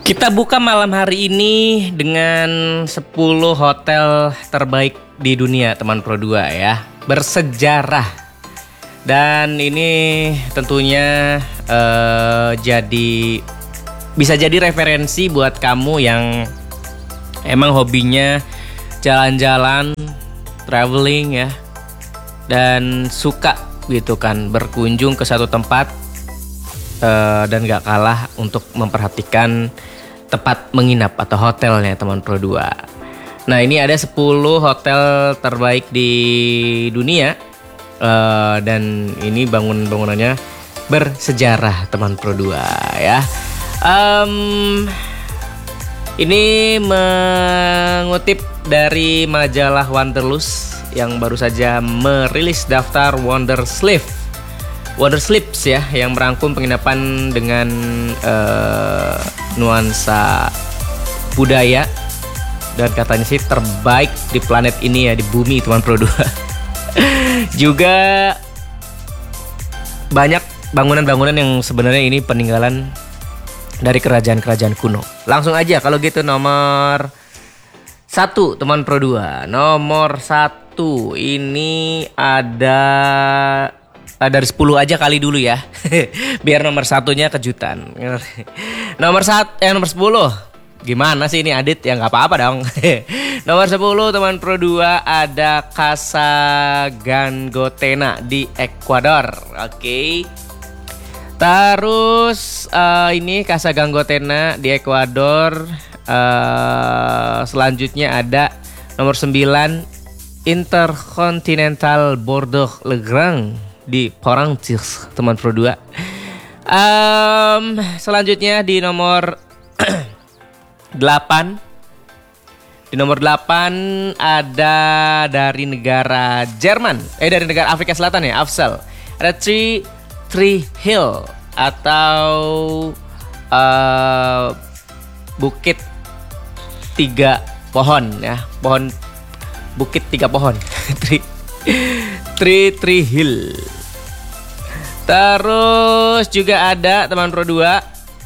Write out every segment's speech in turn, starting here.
Kita buka malam hari ini dengan 10 hotel terbaik di dunia, teman Pro 2 ya. Bersejarah. Dan ini tentunya bisa jadi referensi buat kamu yang emang hobinya jalan-jalan, traveling ya. Dan suka gitu kan berkunjung ke satu tempat dan gak kalah untuk memperhatikan tempat menginap atau hotelnya, teman Pro 2. Nah, ini ada 10 hotel terbaik di dunia dan ini bangunannya bersejarah, teman Pro 2 ya. Ini mengutip dari majalah Wanderlust yang baru saja merilis daftar Wonderslips ya, yang merangkum penginapan dengan nuansa budaya dan katanya sih terbaik di planet ini ya, di bumi, teman Pro 2. Juga banyak bangunan-bangunan yang sebenarnya ini peninggalan dari kerajaan-kerajaan kuno. Langsung aja kalau gitu nomor 1, teman Pro 2. Nomor 1 ini ada dari 10 aja kali dulu ya. Biar nomor satunya kejutan. Nomor 10. Gimana sih ini Adit? Ya gak apa-apa dong. Nomor 10, teman Pro 2, ada Casa Gangotena di Ekuador. Oke. Terus ini Casa Gangotena di Ekuador. Selanjutnya ada nomor 9, Intercontinental Bordeaux Le Grand di Porantis, teman Pro 2. Selanjutnya di nomor 8. Di nomor 8 ada dari negara Jerman. Dari negara Afrika Selatan ya, Afsel. Ada Tree Hill atau Bukit 3 pohon ya. Bukit 3 pohon. Tree Hill. Terus juga ada, teman Pro 2,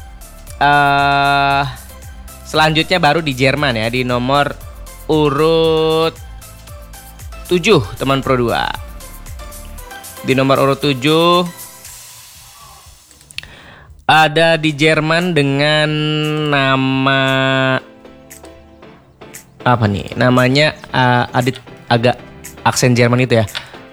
selanjutnya baru di Jerman ya, di nomor urut 7, teman Pro 2. Di nomor urut 7 ada di Jerman dengan nama apa nih? Namanya Adit agak aksen Jerman itu ya.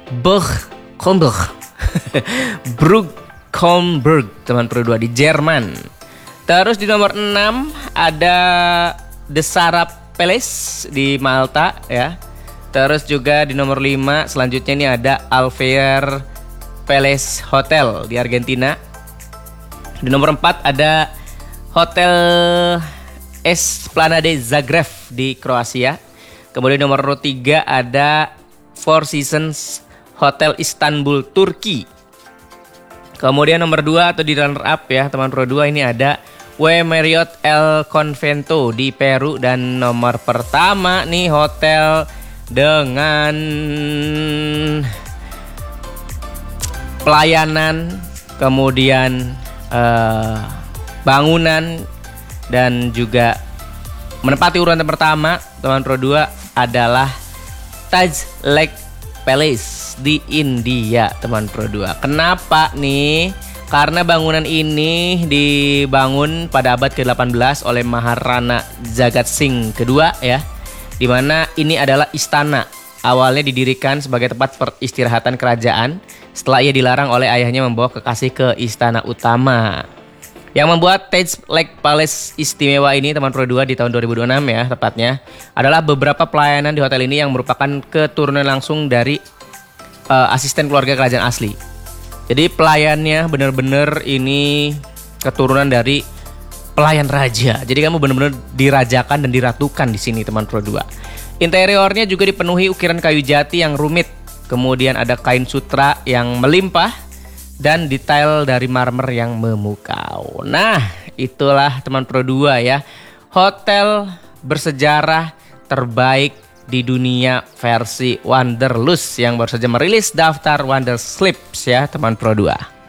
Brugkomberg, teman Pro 2, di Jerman. Terus di nomor 6 ada The Sarap Palace di Malta ya. Terus juga di nomor 5 selanjutnya ini ada Alvear Palace Hotel di Argentina. Di nomor 4 ada Hotel Esplanade Zagreb di Kroasia. Kemudian nomor 3 ada Four Seasons Hotel Istanbul, Turki. Kemudian nomor 2 atau di runner up ya, teman Pro 2, ini ada W Marriott El Convento di Peru. Dan nomor pertama nih, hotel dengan pelayanan, kemudian bangunan dan juga menempati urutan pertama, teman Pro 2, adalah Taj Lake Palace di India, teman Pro 2. Kenapa nih? Karena bangunan ini dibangun pada abad ke-18 oleh Maharana Jagat Singh kedua ya. Dimana ini adalah istana. Awalnya didirikan sebagai tempat peristirahatan kerajaan setelah ia dilarang oleh ayahnya membawa kekasih ke istana utama. Yang membuat Taj Lake Palace istimewa ini, teman Pro 2, di tahun 2006 ya tepatnya, adalah beberapa pelayanan di hotel ini yang merupakan keturunan langsung dari asisten keluarga kerajaan asli. Jadi pelayannya benar-benar ini keturunan dari pelayan raja. Jadi kamu benar-benar dirajakan dan diratukan di sini, teman Pro 2. Interiornya juga dipenuhi ukiran kayu jati yang rumit. Kemudian ada kain sutra yang melimpah dan detail dari marmer yang memukau. Nah, itulah, teman Pro 2 ya, hotel bersejarah terbaik di dunia versi Wanderlust yang baru saja merilis daftar Wonderslips ya, teman Pro 2.